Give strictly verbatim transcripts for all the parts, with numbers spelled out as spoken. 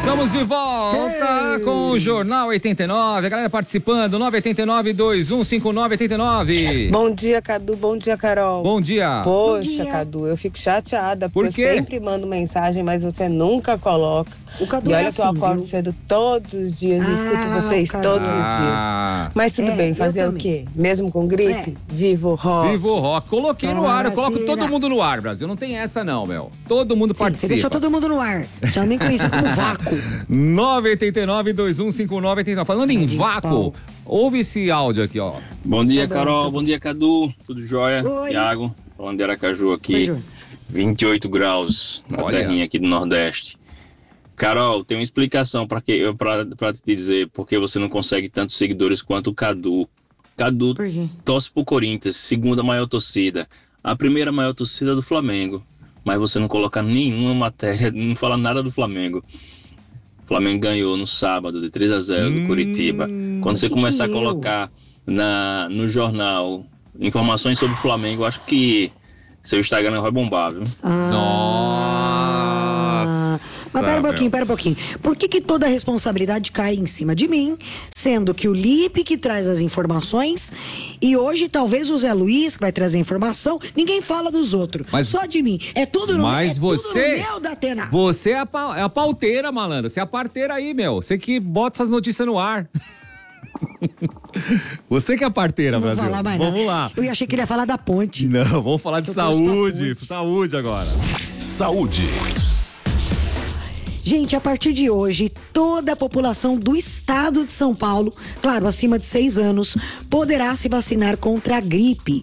Estamos de volta Ei. com o Jornal oitenta e nove. A galera participando, nove oito nove, dois um cinco nove oito nove. Bom dia, Cadu. Bom dia, Carol. Bom dia. Poxa, Bom dia. Cadu, eu fico chateada Por porque quê? eu sempre mando mensagem, mas você nunca coloca. O Cadu E é olha que eu assim, acordo viu? cedo todos os dias, eu escuto Ah, vocês Cadu. todos os Ah. dias. Mas tudo É, bem, eu fazer o também. quê? Mesmo com gripe? É. Viva o rock. Vivo o Rock. Coloquei no ar, eu coloco Brasília. todo mundo no ar, Brasil. Não tem essa não, meu. Todo mundo Sim, você participa. deixou todo mundo no ar. Também conhecido como vácuo. nove oito nove, dois um cinco nove oito nove. Falando em Cara de vácuo, pau. ouve esse áudio aqui, ó. Bom dia, Tá bom, Carol. tá Bom dia, Cadu. Tudo jóia? Oi. Thiago, falando de Aracaju aqui. Oi, Júnior. vinte e oito graus na Olha. terrinha aqui do Nordeste. Carol, tem uma explicação para que pra, pra te dizer por que você não consegue tantos seguidores quanto o Cadu. Cadu Por quê? torce pro Corinthians, segunda maior torcida. A primeira maior torcida é do Flamengo. Mas você não coloca nenhuma matéria, não fala nada do Flamengo. O Flamengo ganhou no sábado de três a zero do Hum, Curitiba. Quando você que começar a que eu? colocar na, no jornal informações sobre o Flamengo, eu acho que seu Instagram vai bombar, viu? Nossa, Mas pera um meu. pouquinho, pera um pouquinho. Por que que toda a responsabilidade cai em cima de mim, sendo que o Lipe que traz as informações e hoje talvez o Zé Luiz que vai trazer a informação, ninguém fala dos outros, Mas- só de mim. É tudo no, Mas é você, tudo no meu da Atena. você é a, pa- é a pauteira, malandro. Você é a parteira aí, meu. Você que bota essas notícias no ar. Você que é a parteira, Não vou Brasil. falar mais Vamos nada. lá. Eu achei que ele ia falar da ponte. Não, vamos falar de Eu trouxe pra saúde. ponte. Saúde agora. Saúde. Gente, a partir de hoje, toda a população do estado de São Paulo, claro, acima de seis anos, poderá se vacinar contra a gripe.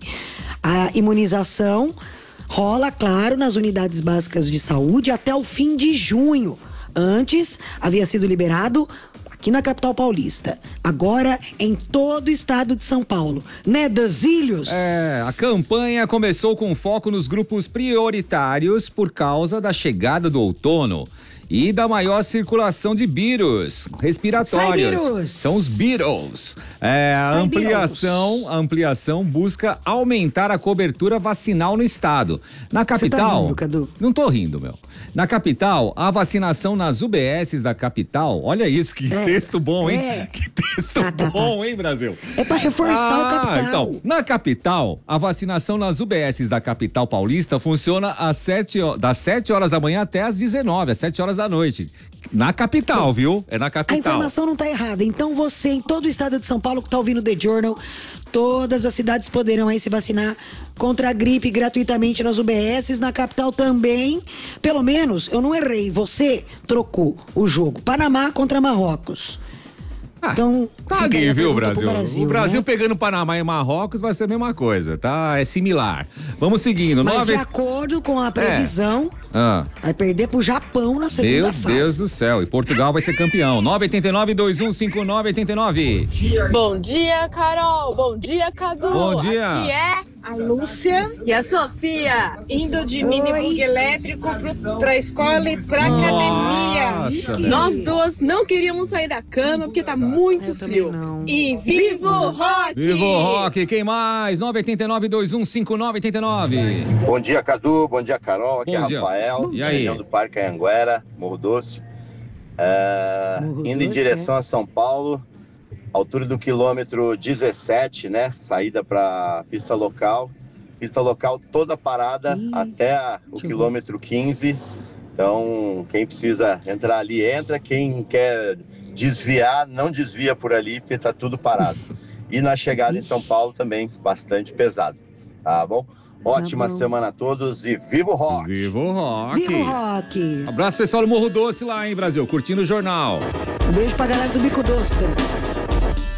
A imunização rola, claro, nas unidades básicas de saúde até o fim de junho. Antes, havia sido liberado aqui na capital paulista. Agora, em todo o estado de São Paulo. Né, Dazílios? É, a campanha começou com foco nos grupos prioritários por causa da chegada do outono e da maior circulação de vírus respiratórios. Sai, vírus! São os Beatles. É, a Sai, ampliação, a ampliação busca aumentar a cobertura vacinal no estado. Na capital, rindo, Cadu? não tô rindo, meu. Na capital, a vacinação nas U B Ss da capital. Olha isso, que É, texto bom, hein? é. Que texto Tá, tá, tá. bom, hein, Brasil? É pra reforçar o capital. Então, na capital, a vacinação nas U B Ss da capital paulista funciona às sete, ho- das sete horas da manhã até às dezenove, às sete horas da noite. Na capital, viu? É na A capital. informação não tá errada. Então você, em todo o estado de São Paulo que tá ouvindo o The Journal, todas as cidades poderão aí se vacinar contra a gripe gratuitamente nas U B Ss, na capital também. Pelo menos, eu não errei, você trocou o jogo. Panamá contra Marrocos. Ah, Então, tá fica aí ali, a viu, pergunta pro Brasil? O Brasil né? pegando Panamá e Marrocos vai ser a mesma coisa, tá? É similar. Vamos seguindo. Mas Nove... de acordo com a previsão, Ah. vai perder pro Japão na segunda Meu fase. Deus do céu. E Portugal vai ser campeão. nove oito nove, dois um cinco nove oito nove. Bom dia, Carol. Bom dia, Cadu. Bom dia. Aqui é a Lúcia E a Sofia? indo de Oi. minibug elétrico pro, pra escola e pra academia. Nossa, velho. Nós duas não queríamos sair da cama porque tá muito Eu também frio. não. E viva o rock! Viva o Rock, quem mais? nove oito nove, dois um cinco nove oito nove. Bom dia, Cadu. Bom dia, Carol. Aqui Bom é dia. Rafael, E aí? região do Parque Anhanguera, Morro Doce. É, Morro indo em Doce, direção a São Paulo, altura do quilômetro dezessete, né? Saída para pista local. Pista local toda parada Ih, até a- o que quilômetro quinze. Então, quem precisa entrar ali, entra. Quem quer desviar, não desvia por ali, porque tá tudo parado. E na chegada em São Paulo também, bastante pesado. Tá bom? Ótima bom. semana a todos e viva o rock! Viva o Rock. Viva o rock! Abraço pessoal do Morro Doce lá, hein, Brasil? Curtindo o jornal. Um beijo pra galera do Bico Doce também.